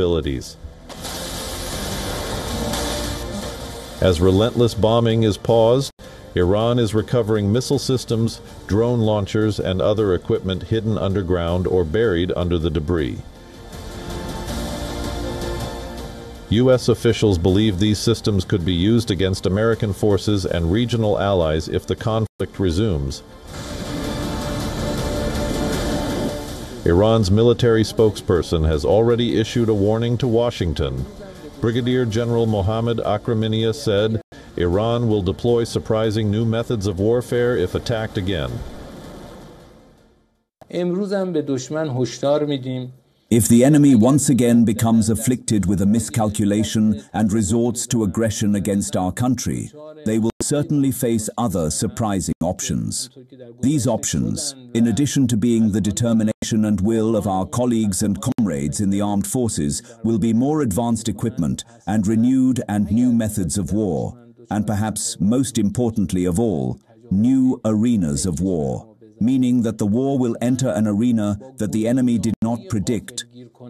capabilities. As relentless bombing is paused, Iran is recovering missile systems, drone launchers, and other equipment hidden underground or buried under the debris. U.S. officials believe these systems could be used against American forces and regional allies if the conflict resumes. Iran's military spokesperson has already issued a warning to Washington. Brigadier General Mohammad Akraminia said, Iran will deploy surprising new methods of warfare if attacked again. If the enemy once again becomes afflicted with a miscalculation and resorts to aggression against our country, they will certainly face other surprising options. These options, in addition to being the determination and will of our colleagues and comrades in the armed forces, will be more advanced equipment and renewed and new methods of war, and perhaps most importantly of all, new arenas of war. Meaning that the war will enter an arena that the enemy did not predict.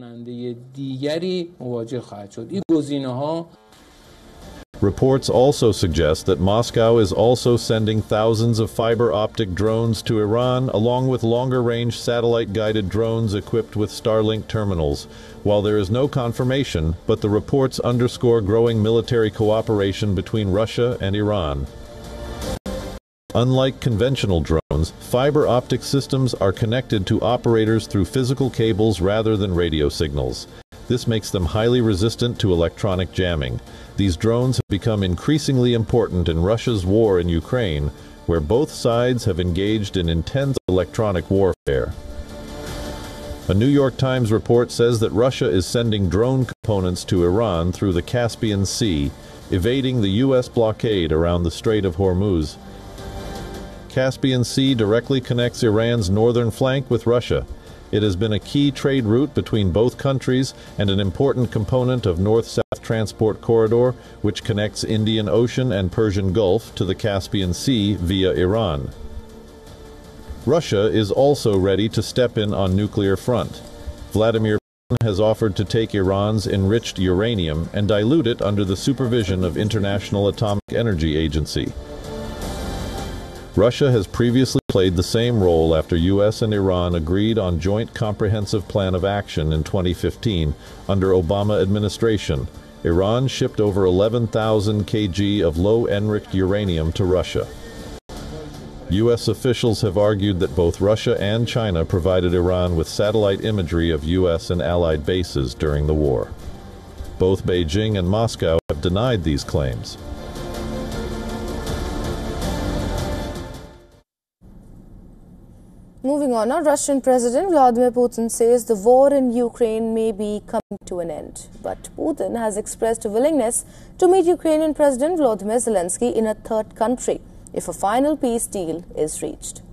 Reports also suggest that Moscow is also sending thousands of fiber-optic drones to Iran, along with longer-range satellite-guided drones equipped with Starlink terminals. While there is no confirmation, but the reports underscore growing military cooperation between Russia and Iran. Unlike conventional drones, fiber-optic systems are connected to operators through physical cables rather than radio signals. This makes them highly resistant to electronic jamming. These drones have become increasingly important in Russia's war in Ukraine, where both sides have engaged in intense electronic warfare. A New York Times report says that Russia is sending drone components to Iran through the Caspian Sea, evading the U.S. blockade around the Strait of Hormuz. Caspian Sea directly connects Iran's northern flank with Russia. It has been a key trade route between both countries and an important component of North-South Transport Corridor, which connects Indian Ocean and Persian Gulf to the Caspian Sea via Iran. Russia is also ready to step in on nuclear front. Vladimir Putin has offered to take Iran's enriched uranium and dilute it under the supervision of International Atomic Energy Agency. Russia has previously played the same role after U.S. and Iran agreed on Joint Comprehensive Plan of Action in 2015 under Obama administration. Iran shipped over 11,000 kg of low-enriched uranium to Russia. U.S. officials have argued that both Russia and China provided Iran with satellite imagery of U.S. and allied bases during the war. Both Beijing and Moscow have denied these claims. Moving on, now, Russian President Vladimir Putin says the war in Ukraine may be coming to an end. But Putin has expressed a willingness to meet Ukrainian President Volodymyr Zelensky in a third country if a final peace deal is reached.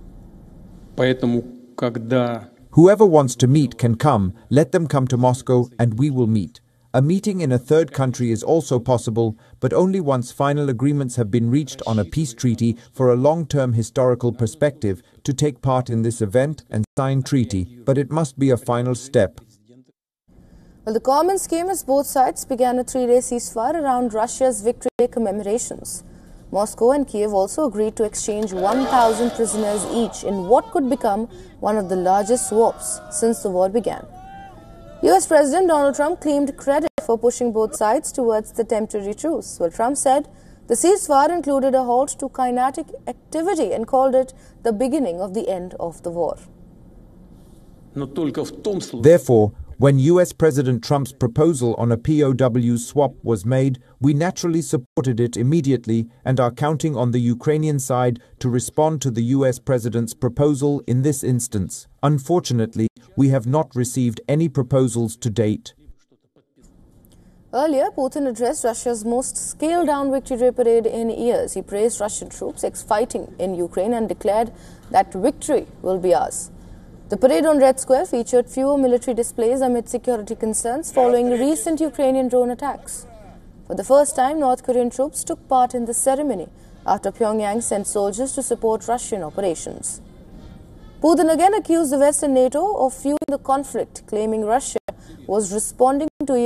Whoever wants to meet can come, let them come to Moscow and we will meet. A meeting in a third country is also possible, but only once final agreements have been reached on a peace treaty for a long-term historical perspective to take part in this event and sign treaty, but it must be a final step. Well, the comments came as both sides began a three-day ceasefire around Russia's Victory Day commemorations. Moscow and Kiev also agreed to exchange 1,000 prisoners each in what could become one of the largest swaps since the war began. U.S. President Donald Trump claimed credit for pushing both sides towards the temporary truce, while Trump said the ceasefire included a halt to kinetic activity and called it the beginning of the end of the war. Therefore, when U.S. President Trump's proposal on a POW swap was made, we naturally supported it immediately and are counting on the Ukrainian side to respond to the U.S. President's proposal in this instance. Unfortunately, we have not received any proposals to date. Earlier, Putin addressed Russia's most scaled-down Victory Day parade in years. He praised Russian troops fighting in Ukraine and declared that victory will be ours. The parade on Red Square featured fewer military displays amid security concerns following recent Ukrainian drone attacks. For the first time, North Korean troops took part in the ceremony after Pyongyang sent soldiers to support Russian operations. Putin again accused the West and NATO of fueling the conflict, claiming Russia was responding to